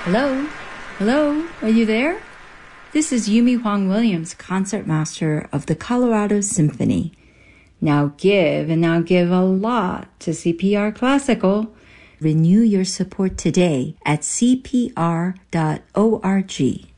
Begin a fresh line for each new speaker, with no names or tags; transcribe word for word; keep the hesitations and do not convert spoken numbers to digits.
Hello? Hello? Are you there? This is Yumi Huang Williams, concertmaster of the Colorado Symphony. Now give, and now give a lot to C P R Classical. Renew your support today at c p r dot org.